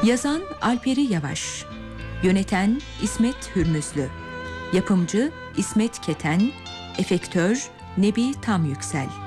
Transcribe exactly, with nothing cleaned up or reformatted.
Yazan Alperi Yavaş, yöneten İsmet Hürmüzlü, yapımcı İsmet Keten, efektör Nebi Tamyüksel.